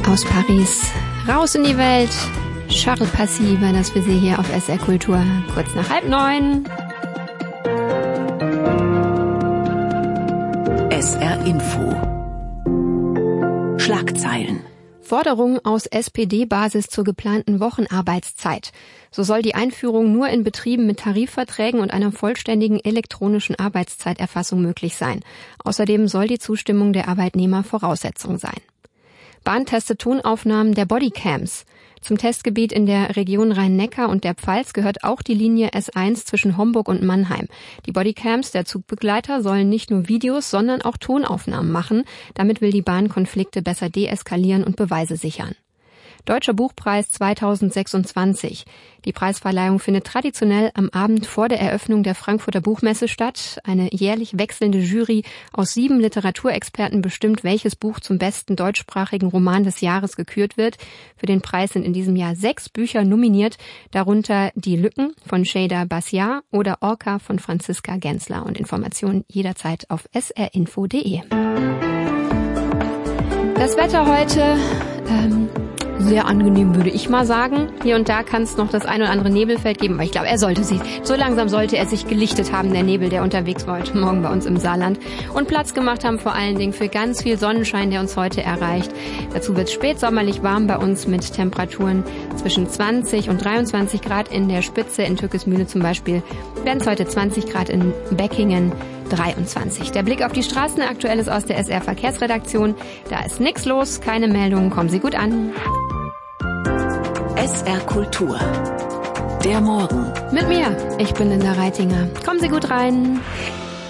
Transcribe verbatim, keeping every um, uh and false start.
Aus Paris, raus in die Welt. Charles Passy war das für Sie hier auf S R Kultur. Kurz nach halb neun. S R Info. Schlagzeilen. Forderung aus S P D-Basis zur geplanten Wochenarbeitszeit. So soll die Einführung nur in Betrieben mit Tarifverträgen und einer vollständigen elektronischen Arbeitszeiterfassung möglich sein. Außerdem soll die Zustimmung der Arbeitnehmer Voraussetzung sein. Bahn testet Tonaufnahmen der Bodycams. Zum Testgebiet in der Region Rhein-Neckar und der Pfalz gehört auch die Linie S eins zwischen Homburg und Mannheim. Die Bodycams der Zugbegleiter sollen nicht nur Videos, sondern auch Tonaufnahmen machen. Damit will die Bahn Konflikte besser deeskalieren und Beweise sichern. Deutscher Buchpreis zweitausendsechsundzwanzig. Die Preisverleihung findet traditionell am Abend vor der Eröffnung der Frankfurter Buchmesse statt. Eine jährlich wechselnde Jury aus sieben Literaturexperten bestimmt, welches Buch zum besten deutschsprachigen Roman des Jahres gekürt wird. Für den Preis sind in diesem Jahr sechs Bücher nominiert, darunter Die Lücken von Sheyda Basiar oder Orca von Franziska Gensler. Und Informationen jederzeit auf s r info punkt d e. Das Wetter heute... Ähm, Sehr angenehm, würde ich mal sagen. Hier und da kann es noch das ein oder andere Nebelfeld geben, aber ich glaube, er sollte sich, so langsam sollte er sich gelichtet haben, der Nebel, der unterwegs war heute Morgen bei uns im Saarland. Und Platz gemacht haben vor allen Dingen für ganz viel Sonnenschein, der uns heute erreicht. Dazu wird es spätsommerlich warm bei uns mit Temperaturen zwischen zwanzig und dreiundzwanzig Grad in der Spitze. In Türkismühle zum Beispiel werden es heute zwanzig Grad, in Beckingen dreiundzwanzig. Der Blick auf die Straßen, Aktuelles aus der S R Verkehrsredaktion. Da ist nichts los, keine Meldungen, kommen Sie gut an. S R Kultur. Der Morgen. Mit mir, ich bin Linda Reitinger. Kommen Sie gut rein.